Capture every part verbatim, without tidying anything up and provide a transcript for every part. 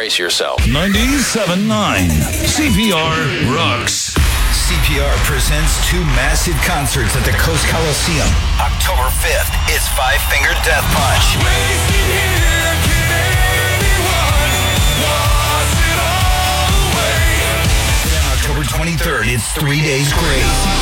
brace yourself. ninety-seven point nine C P R rocks. C P R presents two massive concerts at the Coast Coliseum. October fifth, it's Five Finger Death Punch. Then October twenty-third, it's Three Days Grace.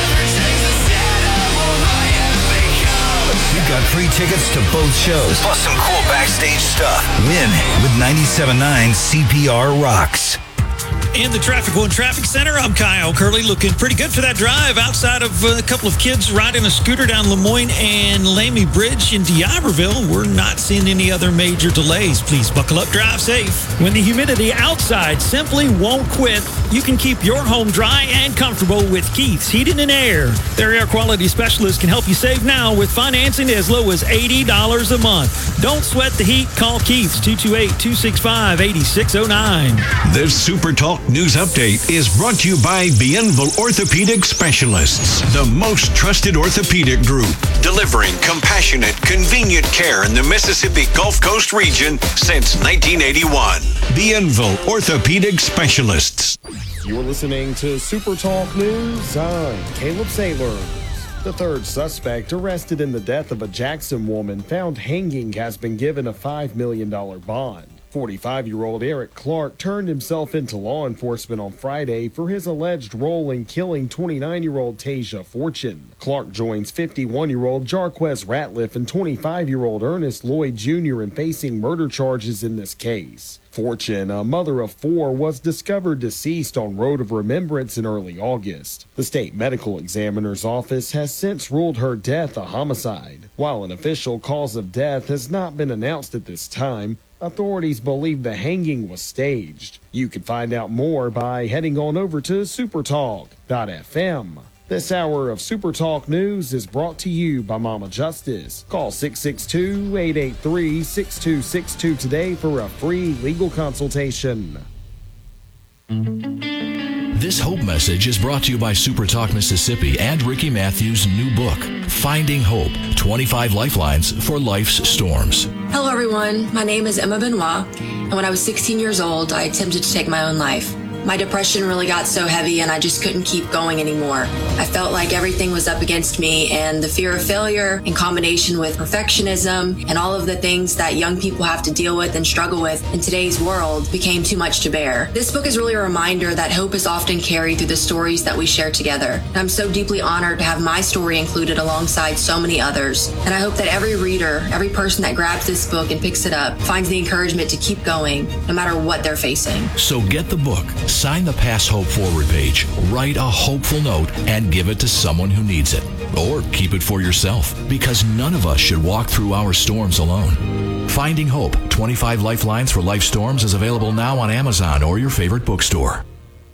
We've got free tickets to both shows, plus some cool backstage stuff. Win with ninety-seven point nine C P R Rocks. In the Traffic One Traffic Center, I'm Kyle Curley, looking pretty good for that drive outside of a couple of kids riding a scooter down Lemoyne and Lamy Bridge in D'Iberville. We're not seeing any other major delays. Please buckle up, drive safe. When the humidity outside simply won't quit, you can keep your home dry and comfortable with Keith's Heating and Air. Their air quality specialist can help you save now with financing as low as eighty dollars a month. Don't sweat the heat. Call Keith's two two eight, two six five, eight six zero nine. This Super Talk News Update is brought to you by Bienville Orthopedic Specialists, the most trusted orthopedic group, delivering compassionate, convenient care in the Mississippi Gulf Coast region since nineteen eighty-one. Bienville Orthopedic Specialists. You're listening to Super Talk News. I'm Caleb Sailors. The third suspect arrested in the death of a Jackson woman found hanging has been given a five million dollars bond. forty-five-year-old Eric Clark turned himself into law enforcement on Friday for his alleged role in killing twenty-nine-year-old Tasia Fortune. Clark joins fifty-one-year-old Jarquez Ratliff and twenty-five-year-old Ernest Lloyd Junior in facing murder charges in this case. Fortune, a mother of four, was discovered deceased on Road of Remembrance in early August. The state medical examiner's office has since ruled her death a homicide. While an official cause of death has not been announced at this time, authorities believe the hanging was staged. You can find out more by heading on over to supertalk dot f m. This hour of Super Talk News is brought to you by Mama Justice. Call six six two, eight eight three, six two six two today for a free legal consultation. This Hope message is brought to you by Super Talk Mississippi and Ricky Matthews' new book, Finding Hope, twenty-five Lifelines for Life's Storms. Hello, everyone. My name is Emma Benoit, and when I was sixteen years old, I attempted to take my own life. My depression really got so heavy and I just couldn't keep going anymore. I felt like everything was up against me, and the fear of failure in combination with perfectionism and all of the things that young people have to deal with and struggle with in today's world became too much to bear. This book is really a reminder that hope is often carried through the stories that we share together. And I'm so deeply honored to have my story included alongside so many others. And I hope that every reader, every person that grabs this book and picks it up finds the encouragement to keep going no matter what they're facing. So get the book, sign the Pass Hope Forward page, write a hopeful note, and give it to someone who needs it. Or keep it for yourself, because none of us should walk through our storms alone. Finding Hope, twenty-five Lifelines for Life Storms is available now on Amazon or your favorite bookstore.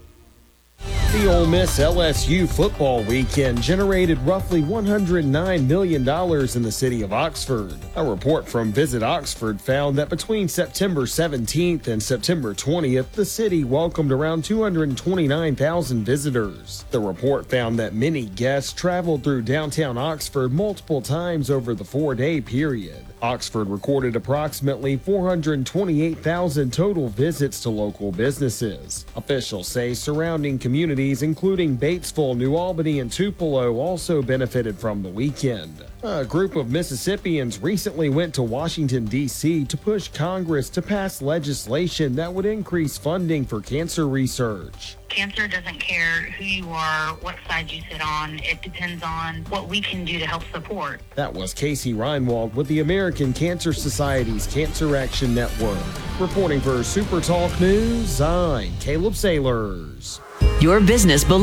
The Ole Miss L S U football weekend generated roughly one hundred nine million dollars in the city of Oxford. A report from Visit Oxford found that between September seventeenth and September twentieth, the city welcomed around two hundred twenty-nine thousand visitors. The report found that many guests traveled through downtown Oxford multiple times over the four-day period. Oxford recorded approximately four hundred twenty-eight thousand total visits to local businesses. Officials say surrounding communities, including Batesville, New Albany, and Tupelo, also benefited from the weekend. A group of Mississippians recently went to Washington, D C to push Congress to pass legislation that would increase funding for cancer research. Cancer doesn't care who you are, what side you sit on. It depends on what we can do to help support. That was Casey Reinwald with the American Cancer Society's Cancer Action Network. Reporting for Super Talk News, I'm Caleb Sailors. Your business belongs